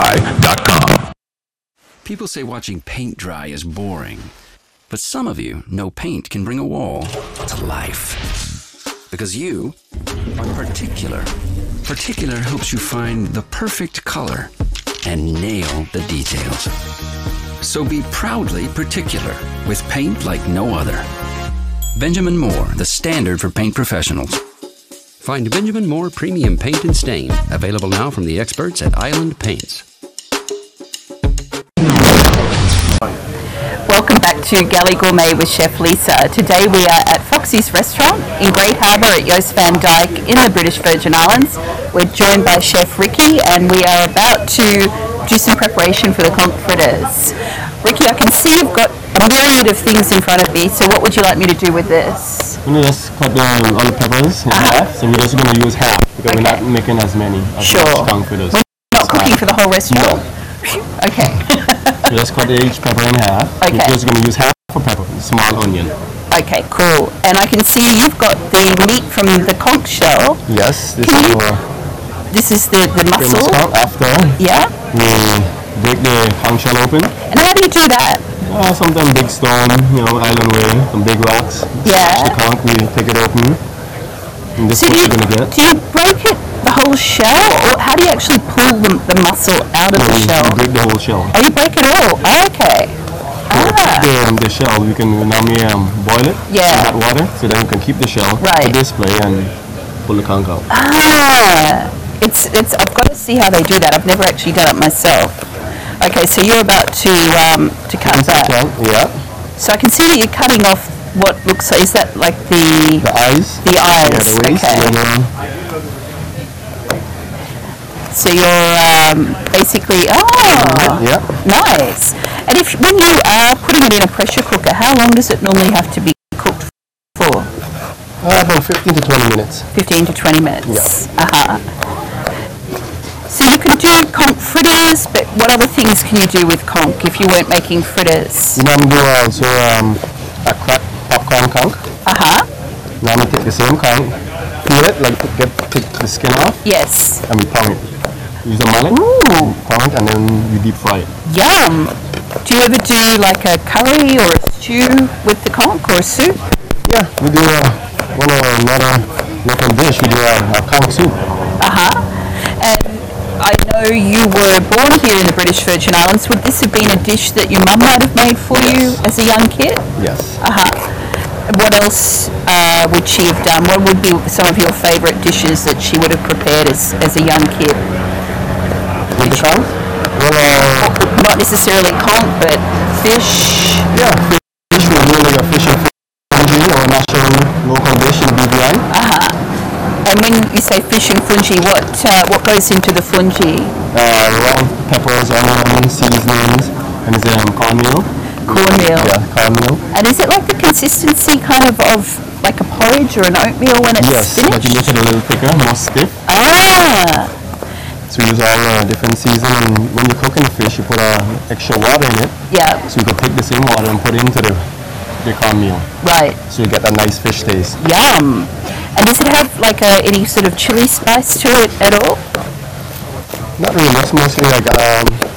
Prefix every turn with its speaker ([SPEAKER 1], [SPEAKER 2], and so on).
[SPEAKER 1] PaintDry.com.
[SPEAKER 2] People say watching paint dry is boring, but some of you know paint can bring a wall to life. Because you are particular. Particular helps you find the perfect color and nail the details. So be proudly particular with paint like no other. Benjamin Moore, the standard for paint professionals. Find Benjamin Moore Premium Paint and Stain, available now from the experts at Island Paints.
[SPEAKER 3] Welcome back to Galley Gourmet with Chef Lisa. Today we are at Foxy's Restaurant in Great Harbour at Joost van Dyke in the British Virgin Islands. We're joined by Chef Ricky and we are about to do some preparation for the conch fritters. Ricky, I can see you've got a myriad of things in front of me, so what would you like me to do with this?
[SPEAKER 4] We're going to just cut all the peppers in half, so we're just going to use half because we're not making as many as conch fritters.
[SPEAKER 3] We're not cooking for the whole restaurant?
[SPEAKER 4] No.
[SPEAKER 3] Okay.
[SPEAKER 4] So just cut each pepper in half.
[SPEAKER 3] Okay.
[SPEAKER 4] We're just going to use half a pepper, small onion.
[SPEAKER 3] Okay, cool. And I can see you've got the meat from the conch shell.
[SPEAKER 4] Yes,
[SPEAKER 3] this is the muscle.
[SPEAKER 4] After
[SPEAKER 3] yeah,
[SPEAKER 4] we break the conch shell open.
[SPEAKER 3] And how do you do that?
[SPEAKER 4] Sometimes big stone, island way, some big rocks.
[SPEAKER 3] Yeah.
[SPEAKER 4] The conch, we take it open. And this is what you're going to get.
[SPEAKER 3] Do you break it, the whole shell, or how do you actually pull the muscle out of the shell?
[SPEAKER 4] You break the whole shell.
[SPEAKER 3] Oh, you break it all? Oh, okay.
[SPEAKER 4] The shell, you can normally boil it in hot water, so then you can keep the shell for display and pull the conch out.
[SPEAKER 3] I've got to see how they do that. I've never actually done it myself. Okay, so you're about to cut that.
[SPEAKER 4] Yeah.
[SPEAKER 3] So I can see that you're cutting off what looks like, is that like the
[SPEAKER 4] eyes?
[SPEAKER 3] The eyes,
[SPEAKER 4] yeah, the waist,
[SPEAKER 3] okay. So you're basically, nice. And when you are putting it in a pressure cooker, how long does it normally have to be cooked for?
[SPEAKER 4] About 15 to 20 minutes.
[SPEAKER 3] 15 to 20 minutes.
[SPEAKER 4] Yeah.
[SPEAKER 3] So you can do conch fritters, but what other things can you do with conch if you weren't making fritters?
[SPEAKER 4] You normally do also a cracked popcorn conch. Normally take the same conch, peel it, take the skin off.
[SPEAKER 3] Yes.
[SPEAKER 4] And we pound it. Use a mallet, pound it, and then we deep fry it.
[SPEAKER 3] Yum! Do you ever do like a curry or a stew with the conch or a soup?
[SPEAKER 4] Yeah, we do another local dish. We do a conch soup.
[SPEAKER 3] And I know you were born here in the British Virgin Islands. Would this have been a dish that your mum might have made for you as a young kid?
[SPEAKER 4] Yes.
[SPEAKER 3] What else would she have done? What would be some of your favourite dishes that she would have prepared as a young kid?
[SPEAKER 4] With the conch?
[SPEAKER 3] Not necessarily conch, but fish.
[SPEAKER 4] Yeah, fish. We do like a fish and fungi or national local dish in BVI.
[SPEAKER 3] And when you say fish and fungi, what goes into the fungi?
[SPEAKER 4] Raw peppers, onions, seasonings, and it's cornmeal.
[SPEAKER 3] Cornmeal.
[SPEAKER 4] Yeah, cornmeal.
[SPEAKER 3] And is it like the consistency kind of like a porridge or an oatmeal when it's finished?
[SPEAKER 4] Yes, but you make it a little thicker, more stiff. So we use all different seasons, and when you're cooking the fish, you put extra water in it.
[SPEAKER 3] Yeah.
[SPEAKER 4] So you can take the same water and put it into the cornmeal.
[SPEAKER 3] Right.
[SPEAKER 4] So you get that nice fish taste.
[SPEAKER 3] Yum. And does it have like any sort of chili spice to it at all?
[SPEAKER 4] Not really. It's mostly like